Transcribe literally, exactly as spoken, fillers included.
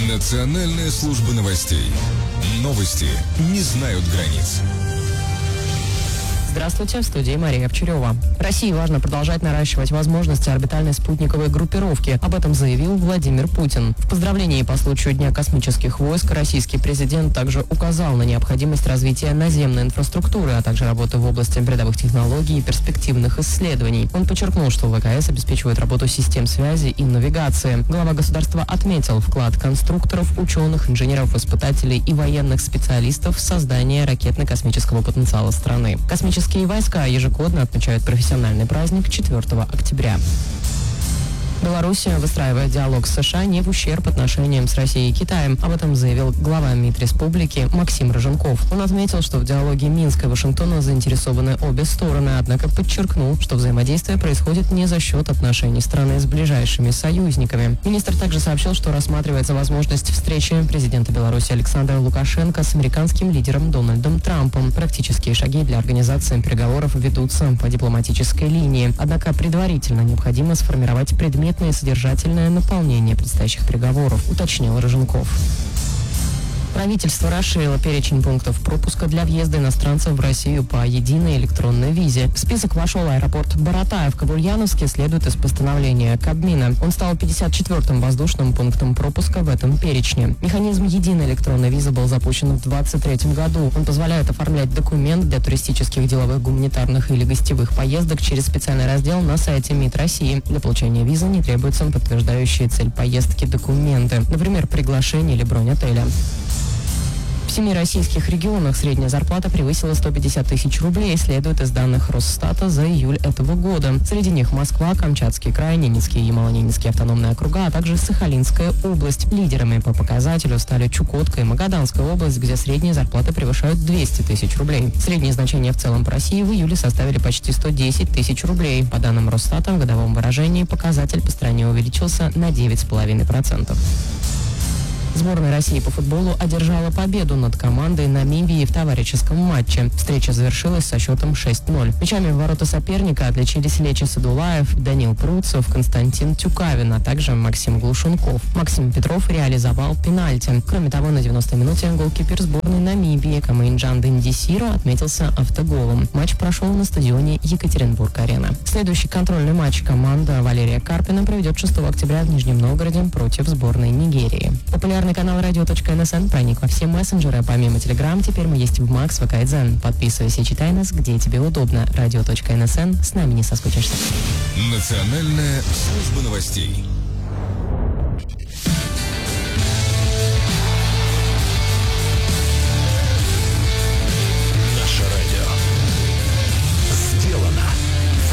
Национальная служба новостей. Новости не знают границ. Здравствуйте, в студии Мария Овчарева. России важно продолжать наращивать возможности орбитальной спутниковой группировки. Об этом заявил Владимир Путин. В поздравлении по случаю Дня космических войск российский президент также указал на необходимость развития наземной инфраструктуры, а также работы в области передовых технологий и перспективных исследований. Он подчеркнул, что ВКС обеспечивает работу систем связи и навигации. Глава государства отметил вклад конструкторов, ученых, инженеров, испытателей и военных специалистов в создание ракетно-космического потенциала страны. Космические Космические войска ежегодно отмечают профессиональный праздник четвёртого октября. Белоруссия выстраивает диалог с США не в ущерб отношениям с Россией и Китаем. Об этом заявил глава МИД республики Максим Рыженков. Он отметил, что в диалоге Минска и Вашингтона заинтересованы обе стороны, однако подчеркнул, что взаимодействие происходит не за счет отношений страны с ближайшими союзниками. Министр также сообщил, что рассматривается возможность встречи президента Беларуси Александра Лукашенко с американским лидером Дональдом Трампом. Практические шаги для организации переговоров ведутся по дипломатической линии. Однако предварительно необходимо сформировать предмет и содержательное наполнение предстоящих переговоров, уточнил Рыженков. Правительство расширило перечень пунктов пропуска для въезда иностранцев в Россию по единой электронной визе. В список вошел аэропорт Баратаев в Ульяновске, следует из постановления Кабмина. Он стал пятьдесят четвёртым воздушным пунктом пропуска в этом перечне. Механизм единой электронной визы был запущен в двадцать третьем году. Он позволяет оформлять документ для туристических, деловых, гуманитарных или гостевых поездок через специальный раздел на сайте МИД России. Для получения визы не требуются подтверждающие цель поездки документы, например, приглашение или бронь отеля. В семи российских регионах средняя зарплата превысила сто пятьдесят тысяч рублей, следует из данных Росстата за июль этого года. Среди них Москва, Камчатский край, Ненецкий и Ямало-Ненецкий автономные округа, а также Сахалинская область. Лидерами по показателю стали Чукотка и Магаданская область, где средние зарплаты превышают двести тысяч рублей. Средние значения в целом по России в июле составили почти сто десять тысяч рублей. По данным Росстата, в годовом выражении показатель по стране увеличился на девять целых пять десятых процента. Сборная России по футболу одержала победу над командой Намибии в товарищеском матче. Встреча завершилась со счетом шесть ноль. Мячами в ворота соперника отличились Лечи Садулаев, Данил Пруцев, Константин Тюкавин, а также Максим Глушенков. Максим Петров реализовал пенальти. Кроме того, на девяностой минуте голкипер сборной Намибии Камаинджан Дендисиро отметился автоголом. Матч прошел на стадионе Екатеринбург-Арена. Следующий контрольный матч команда Валерия Карпина проведет шестого октября в Нижнем Новгороде против сборной Нигерии. Популярный канал радио.нсн проник во все мессенджеры. Помимо Телеграм, теперь мы есть в Макс, ВК и Дзен. Подписывайся и читай нас, где тебе удобно. Радио.нсн. С нами не соскучишься. Национальная служба новостей.